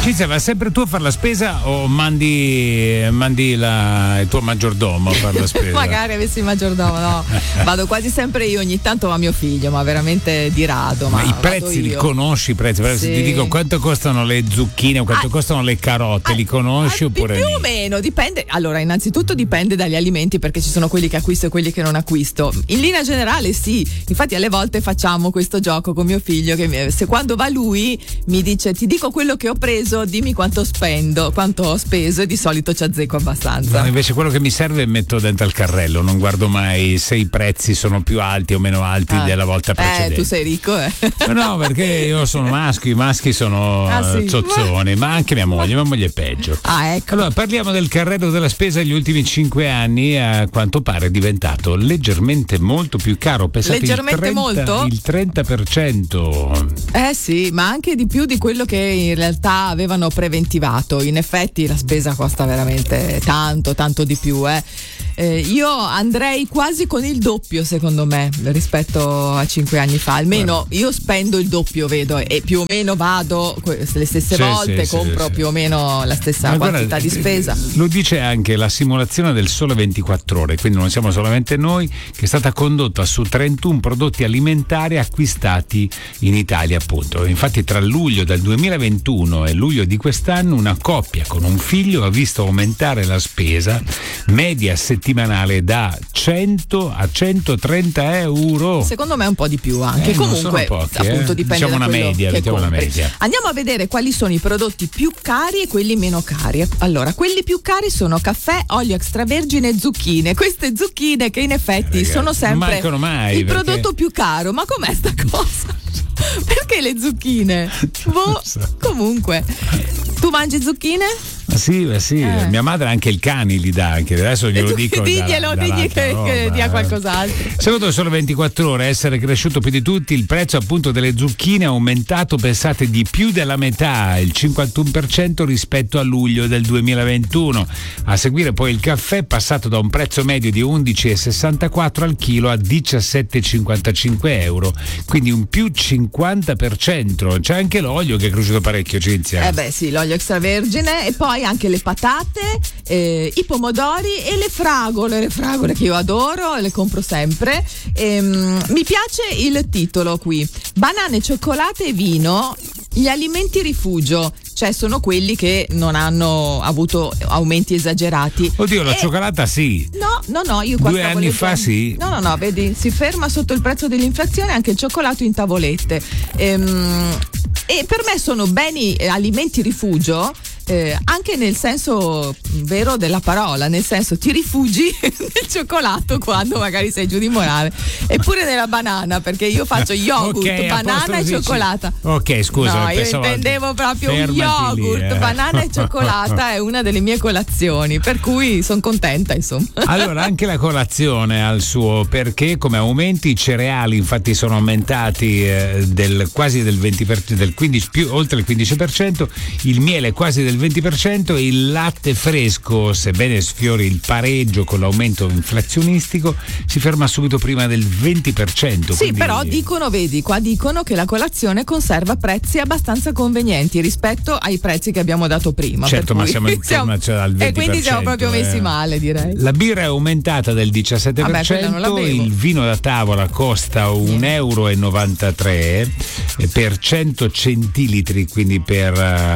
Cinzia, va sempre tu a fare la spesa o mandi il tuo maggiordomo a fare la spesa? Magari avessi il maggiordomo, no. Vado quasi sempre io, ogni tanto va mio figlio, ma veramente di rado. Ma i prezzi li conosci? I prezzi? Sì. Ti dico quanto costano le zucchine, quanto costano le carote, li conosci oppure più o meno, dipende. Allora, innanzitutto dipende dagli alimenti, perché ci sono quelli che acquisto e quelli che non acquisto. In linea generale sì, infatti alle volte facciamo questo gioco con mio figlio che se quando va lui mi dice ti dico quello che ho preso, dimmi quanto ho speso, e di solito ci azzecco abbastanza. No, invece quello che mi serve metto dentro al carrello, non guardo mai se i prezzi sono più alti o meno alti della volta precedente. Tu sei ricco, No, perché io sono maschio, i maschi sono zozzoni, ma anche mia moglie è peggio. Ecco. Allora, parliamo del carrello della spesa. Negli ultimi 5 anni a quanto pare è diventato leggermente molto più caro, pensate, leggermente il 30%. Sì, ma anche di più di quello che in realtà avevano preventivato. In effetti la spesa costa veramente tanto di più, io andrei quasi con il doppio, secondo me, rispetto a 5 anni fa. Almeno io spendo il doppio, vedo, e più o meno vado le stesse volte, compro più o meno la stessa quantità di spesa. Lo dice anche la simulazione del Sole 24 Ore, quindi non siamo solamente noi, che è stata condotta su 31 prodotti alimentari acquistati in Italia, appunto. Infatti tra luglio del 2021 e luglio di quest'anno una coppia con un figlio ha visto aumentare la spesa media settimanale da 100 a 130 euro. Secondo me è un po' di più anche. Comunque pochi, appunto dipende diciamo da quello che compri. Una media. Andiamo a vedere quali sono i prodotti più cari e quelli meno cari. Allora, quelli più cari sono caffè, olio extravergine e zucchine. Queste zucchine che in effetti sono sempre mancano mai, il prodotto più caro. Ma com'è sta cosa? Perché le zucchine? Comunque, tu mangi zucchine? Sì, mia madre anche il cani li dà, anche adesso glielo dico. Digli che dia qualcos'altro. Secondo Solo 24 Ore, essere cresciuto più di tutti, il prezzo appunto delle zucchine è aumentato, pensate, di più della metà, il 51% rispetto a luglio del 2021. A seguire poi il caffè, passato da un prezzo medio di 11,64 al chilo a 17,55 euro, quindi un più 50%. C'è anche l'olio che è cresciuto parecchio, Cinzia. Sì, l'olio extravergine, e poi anche le patate, i pomodori e le fragole che io adoro, le compro sempre. Mi piace il titolo qui: banane, cioccolate e vino, gli alimenti rifugio. Cioè sono quelli che non hanno avuto aumenti esagerati. Oddio, la cioccolata sì. No, io 2 anni fa sì. No, vedi, si ferma sotto il prezzo dell'inflazione anche il cioccolato in tavolette. E per me sono beni alimenti rifugio, anche nel senso vero della parola, nel senso ti rifugi nel cioccolato quando magari sei giù di morale, eppure nella banana, perché io faccio yogurt, banana e cioccolata. Ok, scusa. No, io intendevo proprio yogurt, banana e cioccolata è una delle mie colazioni, per cui sono contenta, insomma. Allora, anche la colazione ha il suo perché, come aumenti. I cereali infatti sono aumentati quasi del 20%, oltre il 15%, il miele quasi del 20%, e il latte fresco, sebbene sfiori il pareggio con l'aumento inflazionistico, si ferma subito prima del 20%. Sì, però dicono che la colazione conserva prezzi abbastanza convenienti rispetto ai prezzi che abbiamo dato prima. Certo, ma siamo intorno al 20%. E quindi siamo proprio messi male, direi. La birra è aumentata del 17%, il vino da tavola costa 1,93 € per 100 centilitri, quindi per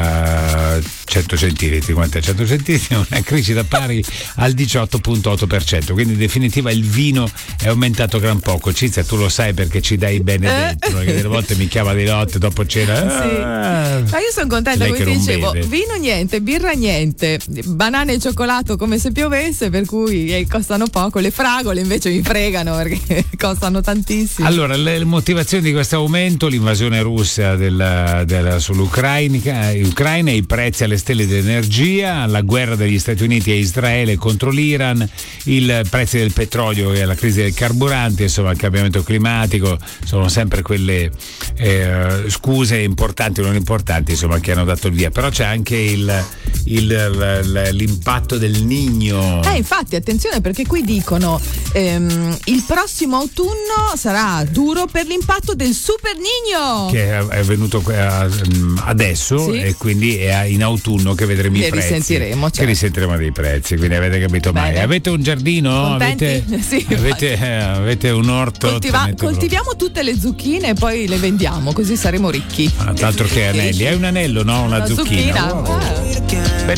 100 centilitri, quanto è 100 centilitri? Una crescita pari al 18,8%, quindi in definitiva il vino è aumentato gran poco. Cinzia, tu lo sai perché ci dai bene dentro, perché delle volte mi chiama di notte dopo cena. Sì. Ma io sono contenta, come ti dicevo, vino niente, birra niente, banane e cioccolato come se piovesse, per cui costano poco. Le fragole invece mi fregano perché costano tantissimo. Allora, le motivazioni di questo aumento: l'invasione russa sull'Ucraina, i prezzi alle stelle dell'energia, la guerra degli Stati Uniti e Israele contro l'Iran, i prezzi del petrolio e la crisi del carburante, insomma il cambiamento climatico, sono sempre quelle scuse importanti o non importanti, insomma, che hanno dato il via. Però c'è anche l'impatto del Niño. Infatti attenzione, perché qui dicono il prossimo autunno sarà duro per l'impatto del Super Niño, che è venuto adesso, sì. E quindi in autunno che vedremo i prezzi. Risentiremo, che risentiremo dei prezzi, quindi avete capito mai. Avete un giardino? Sì, avete un orto? Coltiviamo tutte le zucchine e poi le vendiamo, così saremo ricchi. Altro che anelli. Hai un anello, no? Una zucchina. Wow.